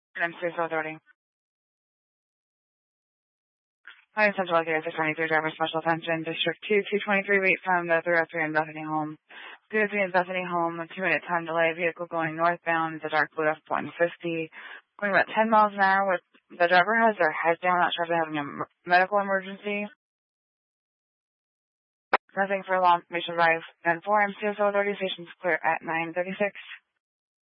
I'm Central Authority. Hi, Central Authority, 623 driver special attention, District 2, 223, wait from the 303 in Bethany Home. 303 in Bethany Home, a 2-minute time delay, vehicle going northbound, the dark blue F-150, going about 10 miles an hour with, the driver has their head down, not sure if they're having a medical emergency. Nothing for law information advice. And 4 MCSO Authority stations clear at 9:36.